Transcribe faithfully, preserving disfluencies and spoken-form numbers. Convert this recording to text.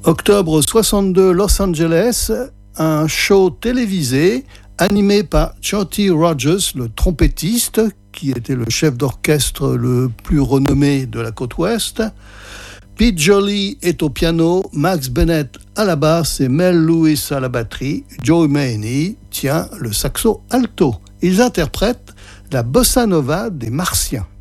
Octobre soixante-deux, Los Angeles, un show télévisé animé par Shorty Rogers, le trompettiste, qui était le chef d'orchestre le plus renommé de la côte ouest. Pete Jolly est au piano, Max Bennett à la basse et Mel Lewis à la batterie. Joe Maney tient le saxo alto. Ils interprètent la bossa nova des Martiens.